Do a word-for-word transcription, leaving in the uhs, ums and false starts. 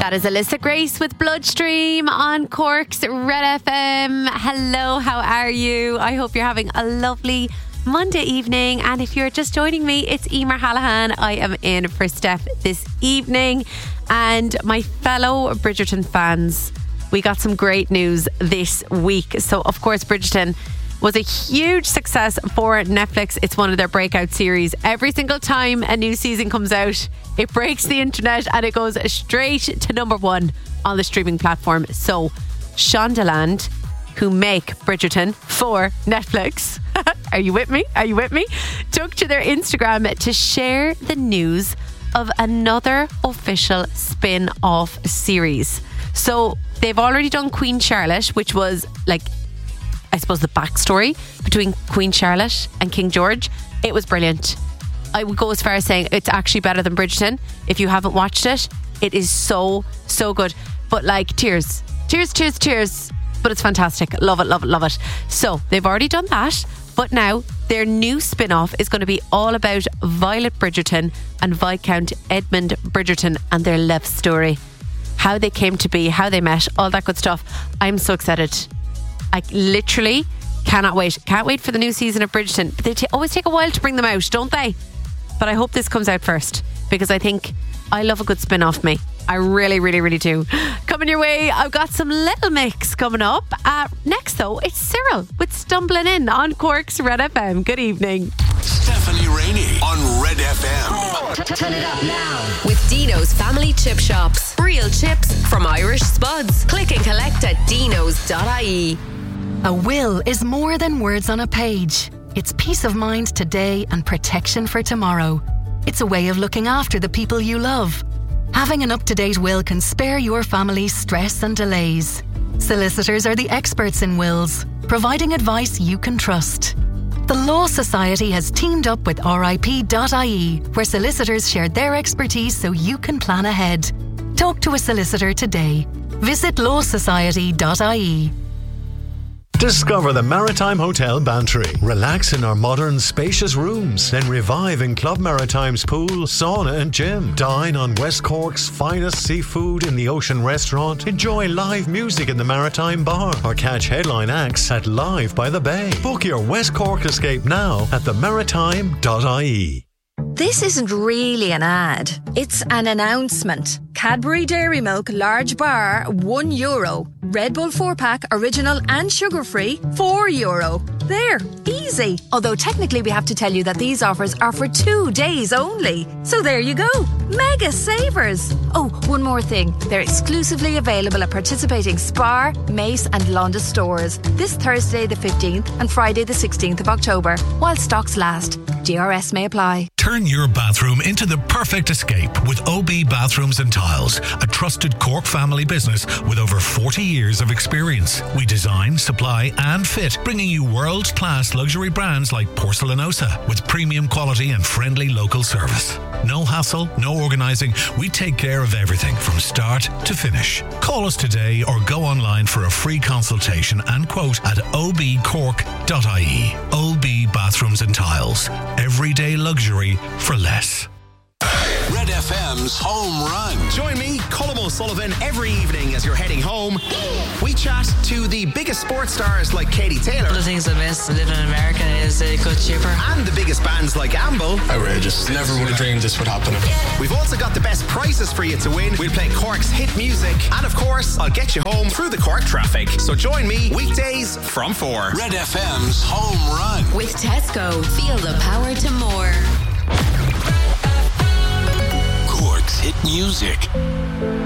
That is Alyssa Grace with Bloodstream on Cork's Red F M. Hello, how are you? I hope you're having a lovely Monday evening. And if you're just joining me, it's Emer Hallahan. I am in for Steph this evening. And my fellow Bridgerton fans, we got some great news this week. So, of course, Bridgerton was a huge success for Netflix. It's one of their breakout series. Every single time a new season comes out, it breaks the internet and it goes straight to number one on the streaming platform. So Shondaland, who make Bridgerton for Netflix, are you with me? Are you with me? Took to their Instagram to share the news of another official spin-off series. So they've already done Queen Charlotte, which was like, I suppose, the backstory between Queen Charlotte and King George. It was brilliant. I would go as far as saying it's actually better than Bridgerton. If you haven't watched it, it is so, so good. But like, tears. Tears, tears, tears. But it's fantastic. Love it, love it, love it. So they've already done that. But now their new spin-off is going to be all about Violet Bridgerton and Viscount Edmund Bridgerton and their love story. How they came to be, how they met, all that good stuff. I'm so excited. I literally cannot wait. Can't wait for the new season of Bridgerton. But they t- always take a while to bring them out, don't they? But I hope this comes out first, because I think I love a good spin-off, me. I really, really, really do. Coming your way, I've got some Little Mix coming up. Uh, next, though, it's Cyril with Stumbling In on Cork's Red F M. Good evening. Stephanie Rainey on Red F M. Turn it up now with Dino's Family Chip Shops. Real chips from Irish Spuds. Click and collect at dinos dot I E. A will is more than words on a page. It's peace of mind today and protection for tomorrow. It's a way of looking after the people you love. Having an up-to-date will can spare your family stress and delays. Solicitors are the experts in wills, providing advice you can trust. The Law Society has teamed up with R I P dot I E, where solicitors share their expertise so you can plan ahead. Talk to a solicitor today. Visit law society dot I E. Discover the Maritime Hotel Bantry. Relax in our modern, spacious rooms. Then revive in Club Maritime's pool, sauna and gym. Dine on West Cork's finest seafood in the Ocean Restaurant. Enjoy live music in the Maritime Bar. Or catch headline acts at Live by the Bay. Book your West Cork escape now at the maritime dot I E. This isn't really an ad. It's an announcement. Cadbury Dairy Milk Large Bar, one euro. Red Bull four pack, original and sugar-free, four euro. There, easy. Although technically we have to tell you that these offers are for two days only. So there you go. Mega savers. Oh, one more thing. They're exclusively available at participating Spar, Mace and Londa stores this Thursday the fifteenth and Friday the sixteenth of October, while stocks last. D R S may apply. Turn your bathroom into the perfect escape with O B Bathrooms and Tiles, a trusted Cork family business with over forty years of experience. We design, supply and fit, bringing you world-class luxury brands like Porcelanosa with premium quality and friendly local service. No hassle, no organising. We take care of everything from start to finish. Call us today or go online for a free consultation and quote at o b cork dot I E. O B Bathrooms and Tiles. Everyday luxury for less. Red F M's Home Run. Join me, Colm O'Sullivan, every evening as you're heading home. We chat to the biggest sports stars like Katie Taylor. One of the things I miss living in America is it got cheaper. And the biggest bands like Amble. Outrageous. Never would have dreamed this would happen. We've also got the best prizes for you to win. We'll play Cork's hit music. And of course, I'll get you home through the Cork traffic. So join me weekdays from four. Red F M's Home Run. With Tesco, feel the power to more. Cork's hit music.